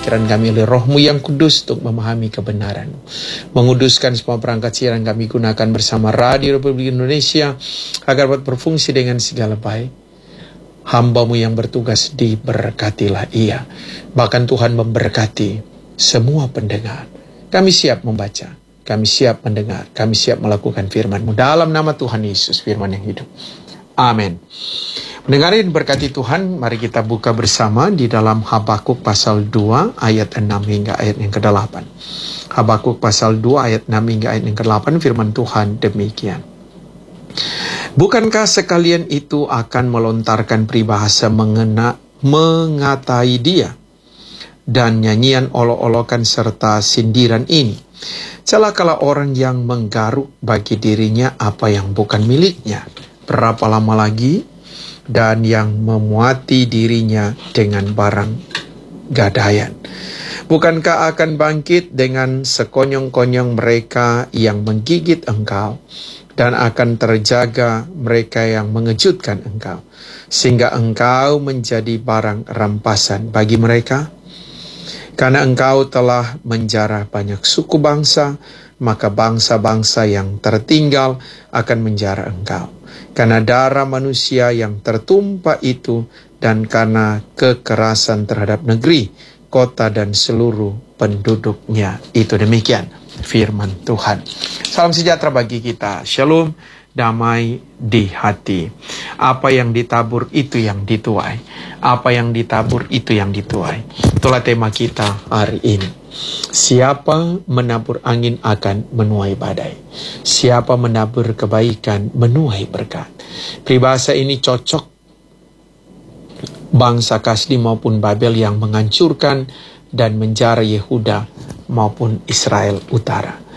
pikiran kami oleh Roh-Mu yang kudus untuk memahami kebenaran-Mu. Menguduskan semua perangkat siaran kami gunakan bersama Radio Republik Indonesia agar dapat berfungsi dengan segala baik. Hamba-Mu yang bertugas diberkatilah ia. Bahkan Tuhan memberkati semua pendengar. Kami siap membaca, kami siap mendengar, kami siap melakukan firman-Mu. Dalam nama Tuhan Yesus, firman yang hidup. Amin. Pendengar yang diberkati Tuhan, mari kita buka bersama di dalam Habakuk pasal 2 ayat 6 hingga ayat yang ke-8. Habakuk pasal 2 ayat 6 hingga ayat yang ke-8, firman Tuhan demikian. Bukankah sekalian itu akan melontarkan peribahasa mengatai dia, dan nyanyian olok-olokan serta sindiran ini? Celakalah orang yang menggaruk bagi dirinya apa yang bukan miliknya. Berapa lama lagi? Dan yang memuati dirinya dengan barang gadaian. Bukankah akan bangkit dengan sekonyong-konyong mereka yang menggigit engkau, dan akan terjaga mereka yang mengejutkan engkau, sehingga engkau menjadi barang rampasan bagi mereka? Karena engkau telah menjarah banyak suku bangsa, maka bangsa-bangsa yang tertinggal akan menjarah engkau. Karena darah manusia yang tertumpah itu, dan karena kekerasan terhadap negeri, kota dan seluruh penduduknya. Itu demikian firman Tuhan. Salam sejahtera bagi kita. Shalom, damai di hati. Apa yang ditabur itu yang dituai. Apa yang ditabur itu yang dituai. Itulah tema kita hari ini. Siapa menabur angin akan menuai badai. Siapa menabur kebaikan menuai berkat. Peribahasa ini cocok bangsa Kasdi maupun Babel yang menghancurkan dan menjara Yehuda maupun Israel Utara.